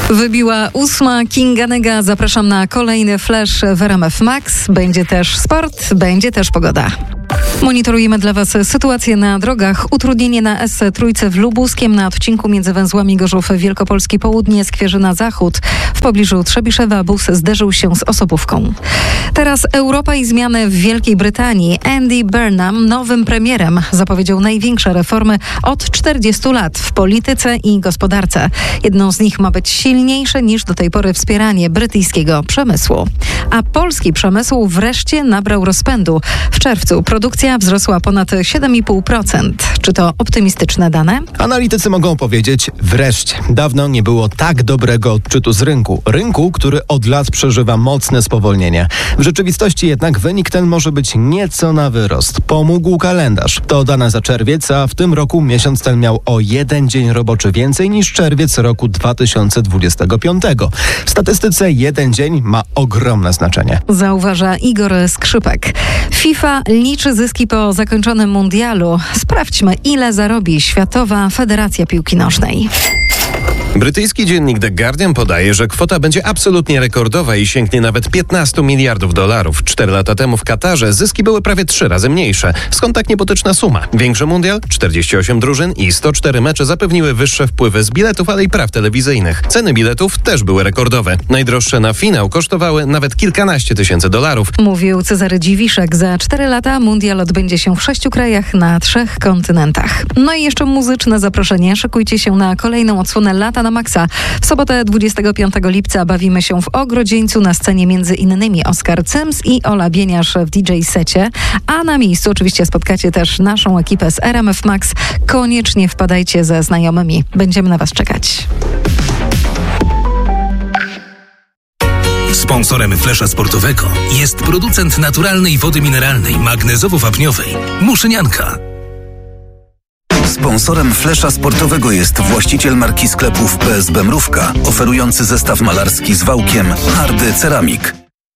Wybiła 8. Kinga Nega. Zapraszam na kolejny flash w RMF Max. Będzie też sport, będzie też pogoda. Monitorujemy dla Was sytuację na drogach. Utrudnienie na S3 w Lubuskiem na odcinku między węzłami Gorzów Wielkopolski Południe, Skwierzyna Zachód. W pobliżu Trzebiszewa bus zderzył się z osobówką. Teraz Europa i zmiany w Wielkiej Brytanii. Andy Burnham nowym premierem zapowiedział największe reformy od 40 lat w polityce i gospodarce. Jedną z nich ma być silniejsze niż do tej pory wspieranie brytyjskiego przemysłu. A polski przemysł wreszcie nabrał rozpędu. W czerwcu produkcja wzrosła ponad 7,5%. Czy to optymistyczne dane? Analitycy mogą powiedzieć wreszcie. Dawno nie było tak dobrego odczytu z rynku. Rynku, który od lat przeżywa mocne spowolnienie. W rzeczywistości jednak wynik ten może być nieco na wyrost. Pomógł kalendarz. To dane za czerwiec, a w tym roku miesiąc ten miał o 1 dzień roboczy więcej niż czerwiec roku 2025. W statystyce 1 dzień ma ogromne znaczenie. Zauważa Igor Skrzypek. FIFA liczy zyski po zakończonym mundialu. Sprawdźmy, ile zarobi Światowa Federacja Piłki Nożnej. Brytyjski dziennik The Guardian podaje, że kwota będzie absolutnie rekordowa i sięgnie nawet 15 miliardów dolarów. 4 lata temu w Katarze zyski były prawie 3 razy mniejsze. Skąd tak niebotyczna suma? Większy mundial, 48 drużyn i 104 mecze zapewniły wyższe wpływy z biletów, ale i praw telewizyjnych. Ceny biletów też były rekordowe. Najdroższe na finał kosztowały nawet kilkanaście tysięcy dolarów. Mówił Cezary Dziwiszek. Za 4 lata mundial odbędzie się w 6 krajach na 3 kontynentach. No i jeszcze muzyczne zaproszenie. Szykujcie się na kolejną odsłonę Lata na Maxa. W sobotę 25 lipca bawimy się w Ogrodzieńcu, na scenie między innymi Oskar Cyms i Ola Bieniasz w DJ-secie, a na miejscu oczywiście spotkacie też naszą ekipę z RMF Max. Koniecznie wpadajcie ze znajomymi. Będziemy na Was czekać. Sponsorem Flesza Sportowego jest producent naturalnej wody mineralnej magnezowo-wapniowej Muszynianka. Sponsorem Flesza Sportowego jest właściciel marki sklepów PSB Mrówka, oferujący zestaw malarski z wałkiem Hardy Ceramik.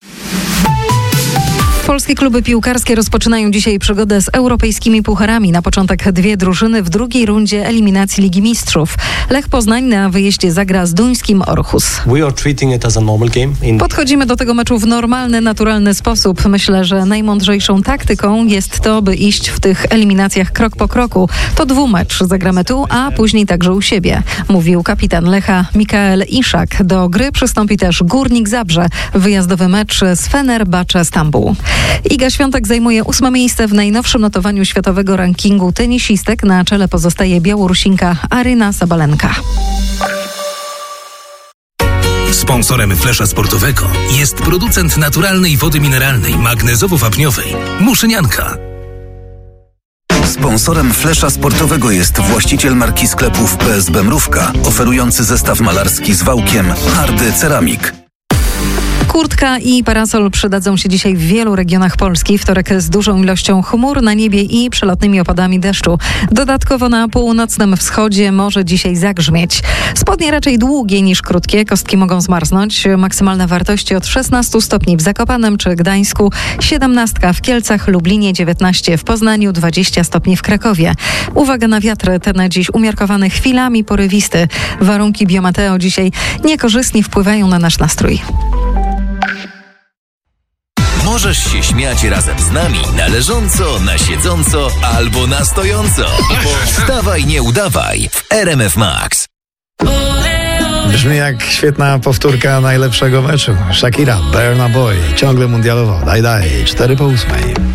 Polskie kluby piłkarskie rozpoczynają dzisiaj przygodę z europejskimi pucharami. Na początek 2 drużyny w drugiej rundzie eliminacji Ligi Mistrzów. Lech Poznań na wyjeździe zagra z duńskim Orhus. Podchodzimy do tego meczu w normalny, naturalny sposób. Myślę, że najmądrzejszą taktyką jest to, by iść w tych eliminacjach krok po kroku. To dwumecz. Zagramy tu, a później także u siebie, mówił kapitan Lecha Mikael Iszak. Do gry przystąpi też Górnik Zabrze. Wyjazdowy mecz z Fenerbahce Stambuł. Iga Świątek zajmuje 8 miejsce w najnowszym notowaniu światowego rankingu tenisistek. Na czele pozostaje Białorusinka Aryna Sabalenka. Sponsorem Flesza Sportowego jest producent naturalnej wody mineralnej magnezowo-wapniowej Muszynianka. Sponsorem Flesza Sportowego jest właściciel marki sklepów PSB Mrówka, oferujący zestaw malarski z wałkiem Hardy Ceramik. Kurtka i parasol przydadzą się dzisiaj w wielu regionach Polski. Wtorek z dużą ilością chmur na niebie i przelotnymi opadami deszczu. Dodatkowo na północnym wschodzie może dzisiaj zagrzmieć. Spodnie raczej długie niż krótkie. Kostki mogą zmarznąć. Maksymalne wartości od 16 stopni w Zakopanem czy Gdańsku, 17 w Kielcach, Lublinie, 19 w Poznaniu, 20 stopni w Krakowie. Uwaga na wiatr, ten dziś umiarkowany, chwilami porywisty. Warunki biometeo dzisiaj niekorzystnie wpływają na nasz nastrój. Możesz się śmiać razem z nami na leżąco, na siedząco albo na stojąco. Wstawaj, nie udawaj w RMF Max. Brzmi jak świetna powtórka najlepszego meczu. Shakira, Burna Boy, ciągle mundialowo. Daj, 4 po 8.